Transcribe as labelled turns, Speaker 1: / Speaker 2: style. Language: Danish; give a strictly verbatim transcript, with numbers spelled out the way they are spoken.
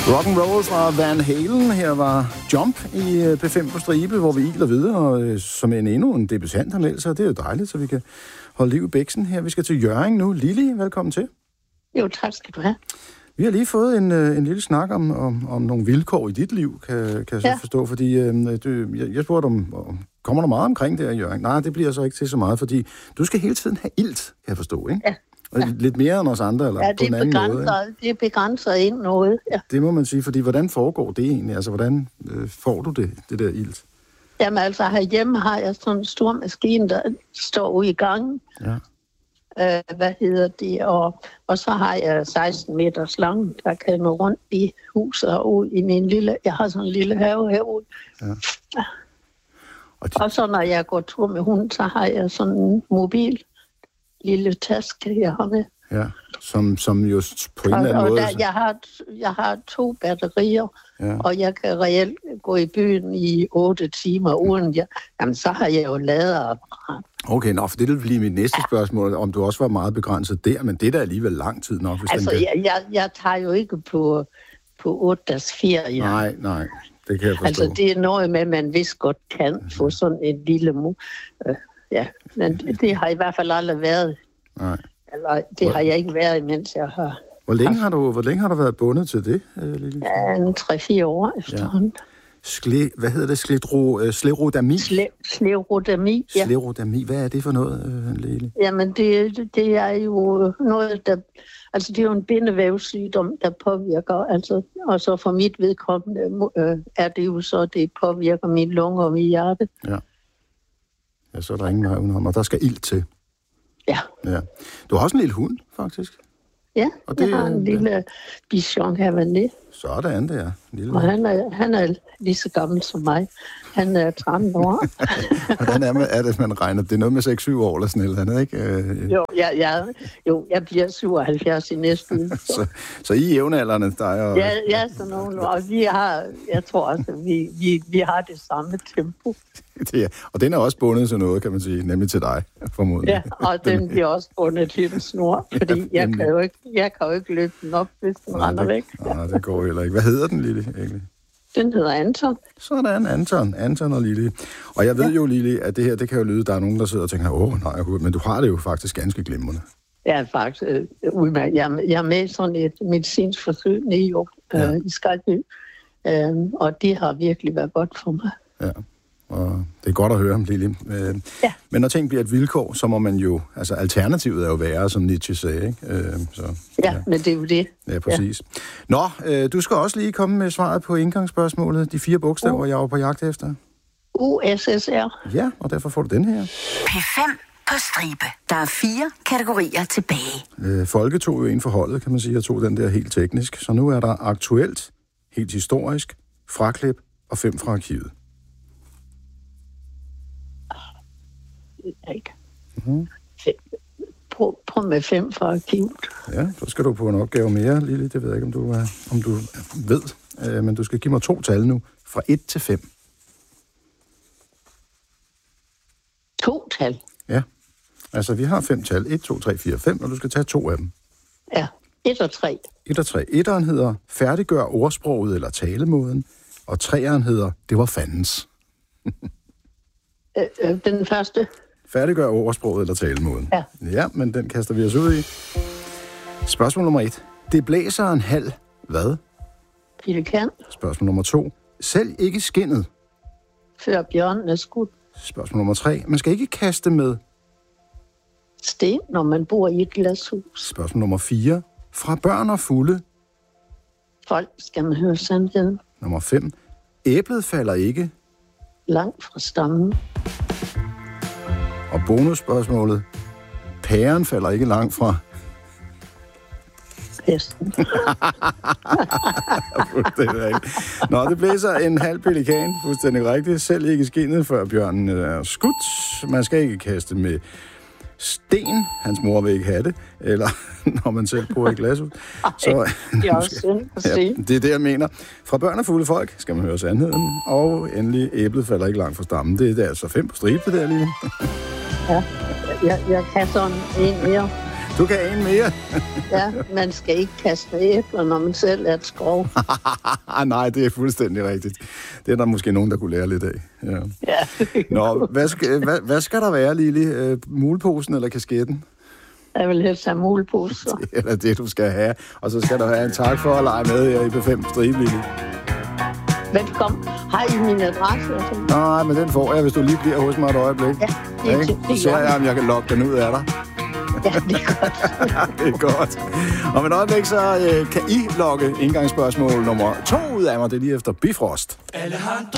Speaker 1: Rock'n'roll fra Van Halen. Her var Jump i P fem på stribe, hvor vi iler videre, og som en endnu en debutant har meldt sig. Det er jo dejligt, så vi kan holde liv i bæksen her. Vi skal til Hjørring nu. Lili, velkommen til.
Speaker 2: Jo, tak skal du have.
Speaker 1: Vi har lige fået en, en lille snak om, om, om nogle vilkår i dit liv, kan, kan jeg så ja. forstå, fordi øh, du, jeg, jeg spurgte om, kommer der meget omkring det her, Hjørring? Nej, det bliver så ikke til så meget, fordi du skal hele tiden have ilt, kan jeg forstå, ikke?
Speaker 2: Ja.
Speaker 1: Ja. Lidt mere end os andre, eller
Speaker 2: ja,
Speaker 1: på en anden måde.
Speaker 2: Ja, det begrænser ind noget, ja.
Speaker 1: Det må man sige, fordi hvordan foregår det egentlig? Altså, hvordan øh, får du det, det der ilt?
Speaker 2: Jamen altså, herhjemme har jeg sådan en stor maskine, der står ude i gangen.
Speaker 1: Ja.
Speaker 2: Øh, hvad hedder det? Og, og så har jeg seksten meters lang, der kan nå rundt i huset og ud i min lille... Jeg har sådan en lille have herude.
Speaker 1: Ja.
Speaker 2: Ja.
Speaker 1: Og, de...
Speaker 2: og så når jeg går tur med hunden, så har jeg sådan en mobil lille taske, jeg har med.
Speaker 1: Ja, som, som jo på en
Speaker 2: og,
Speaker 1: eller anden
Speaker 2: og
Speaker 1: måde...
Speaker 2: Der, jeg, har, jeg har to batterier,
Speaker 1: ja.
Speaker 2: og jeg kan reelt gå i byen i otte timer uden jeg... Jamen, så har jeg jo ladeapparat.
Speaker 1: Okay, nå, for det vil blive mit næste spørgsmål, om du også var meget begrænset der, men det er da alligevel lang tid nok, hvis
Speaker 2: altså,
Speaker 1: den kan...
Speaker 2: jeg, jeg, jeg tager jo ikke på, på otte dages ferie.
Speaker 1: Nej, nej, det kan jeg forstå.
Speaker 2: Altså, det er noget med, at man vist godt kan få sådan en lille... Uh, ja, men det, det har i hvert fald aldrig været.
Speaker 1: Nej.
Speaker 2: Eller, det har jeg ikke været, mens jeg har...
Speaker 1: Hvor længe har du, hvor længe har du været bundet til det, Lille?
Speaker 2: Ja, en tre-fire år efterhånden. Ja.
Speaker 1: Skle, hvad hedder det? Skledro, uh, sklerodami?
Speaker 2: Sle, sklerodami, ja.
Speaker 1: Sklerodami, hvad er det for noget, uh, Lille?
Speaker 2: Jamen, det, det er jo noget, der... Altså, det er jo en bindevævssygdom, der påvirker, altså... Og så for mit vedkommende øh, er det jo så, det påvirker mine lunger og mit hjerte.
Speaker 1: Ja. Ja, så er der ingen vej udenom, og der skal ilt til.
Speaker 2: Ja.
Speaker 1: Ja. Du har også en lille hund, faktisk.
Speaker 2: Ja,
Speaker 1: og det,
Speaker 2: jeg har en lille bichon Havanais.
Speaker 1: Sådan der. Lille.
Speaker 2: Og han er, han er lige så gammel som mig. Han er tretten år.
Speaker 1: Hvordan er, er det, man regner? Det er noget med seks syv år eller sådan eller andet, ikke? Øh,
Speaker 2: jo, jeg, jeg, jo, jeg bliver syvoghalvfjerds i næste uge. Så,
Speaker 1: så, så I er jævnaldrende, dig og...
Speaker 2: Ja, ja, så nogle år. Vi har, jeg tror også, vi, vi, vi har det samme tempo.
Speaker 1: Det er, og den er også bundet til noget, kan man sige, nemlig til dig, formodentlig.
Speaker 2: Ja, og den bliver også bundet til en snor, fordi jeg kan jo ikke, jeg kan jo ikke løbe den op, hvis den nej, render
Speaker 1: det,
Speaker 2: væk. Ja.
Speaker 1: Nej, det går heller ikke. Hvad hedder den, Lili, egentlig?
Speaker 2: Den hedder Anton.
Speaker 1: Sådan, Anton. Anton og Lili. Og jeg ved ja. jo, Lili, at det her, det kan jo lyde, der er nogen, der sidder og tænker, åh, nej, men du har det jo faktisk ganske glimrende.
Speaker 2: Ja, faktisk øh, udmærket. Jeg, jeg er med i sådan et medicinsk forsøg nede i, øh, i Skyby, øh, og det har virkelig været godt for mig.
Speaker 1: Ja. Og det er godt at høre, Lili. Øh,
Speaker 2: ja.
Speaker 1: Men når ting bliver et vilkår, så må man jo... Altså, alternativet er jo værre, som Nietzsche sagde, ikke? Øh, så,
Speaker 2: ja, ja, men det er jo det.
Speaker 1: Ja, præcis. Ja. Nå, øh, du skal også lige komme med svaret på indgangsspørgsmålet. De fire bogstaver, uh. jeg var på jagt efter.
Speaker 2: U S S R.
Speaker 1: Ja, og derfor får du den her.
Speaker 3: P fem på stribe. Der er fire kategorier tilbage.
Speaker 1: Øh, Folke tog jo en for holdet, kan man sige, og tog den der helt teknisk. Så nu er der aktuelt, helt historisk, fraklip og fem fra arkivet.
Speaker 2: Ikke. Mm-hmm. Prøv, prøv med fem fra arkivet.
Speaker 1: Ja, så skal du på en opgave mere, Lili. Det ved jeg ikke, om du, om du ved. Øh, men du skal give mig to tal nu. Fra et til fem.
Speaker 2: To tal?
Speaker 1: Ja. Altså, vi har fem tal. et, to, tre, fire, fem, og du skal tage to af dem.
Speaker 2: Ja, et og tre.
Speaker 1: et og tre. Etteren hedder færdiggør ordsproget eller talemåden, og treeren hedder det var fandens.
Speaker 2: øh, øh, den første...
Speaker 1: Færdiggør ordsproget eller talemåden.
Speaker 2: Ja.
Speaker 1: Ja, men den kaster vi os ud i. Spørgsmål nummer et. Det blæser en halv. Hvad?
Speaker 2: Pelikan.
Speaker 1: Spørgsmål nummer to. Selv ikke skindet.
Speaker 2: Før bjørnen er skudt.
Speaker 1: Spørgsmål nummer tre. Man skal ikke kaste med...
Speaker 2: sten, når man bor i et glashus.
Speaker 1: Spørgsmål nummer fire. Fra børn og fulde.
Speaker 2: Folk skal man høre sandheden.
Speaker 1: Nummer fem. Æblet falder ikke.
Speaker 2: Langt fra stammen.
Speaker 1: Og bonusspørgsmålet. Pæren falder ikke langt fra...
Speaker 2: Pesten.
Speaker 1: Nå, det blæser en halv pelikan, fuldstændig rigtigt. Selv ikke skindet, før bjørnen er skudt. Man skal ikke kaste med sten. Hans mor vil ikke have det. Eller når man selv bor i glashus.
Speaker 2: Så, det er også synd at se.
Speaker 1: Ja, det er det, jeg mener. Fra børn og fulde folk skal man høre sandheden. Og endelig, æblet falder ikke langt fra stammen. Det er der altså fem på stribe, det der lige.
Speaker 2: Ja, jeg, jeg kan sådan en mere.
Speaker 1: Du kan en mere.
Speaker 2: Ja, man skal ikke kaste æbler, når man selv er et skrov.
Speaker 1: Nej, det er fuldstændig rigtigt. Det er der måske nogen, der kunne lære lidt af. Ja.
Speaker 2: Ja.
Speaker 1: Nå, hvad skal, hvad, hvad skal der være, Lili? Øh, muleposen eller kasketten?
Speaker 2: Jeg vil helst have muleposer.
Speaker 1: Det er det, du skal have. Og så skal du have en tak for at lege med her i P fem Stribe, Lili.
Speaker 2: Velkommen. Har I min adresse?
Speaker 1: Nej, men den får jeg, hvis du lige bliver hos mig et øjeblik.
Speaker 2: Ja, det er
Speaker 1: okay?
Speaker 2: det.
Speaker 1: Så ser jeg, om jeg kan lokke den ud af dig.
Speaker 2: Ja, det er godt.
Speaker 1: Det er godt. Om et øjeblik, så øh, kan I logge indgangsspørgsmål nummer to ud af mig. Det er lige efter Bifrost.
Speaker 4: Alejandro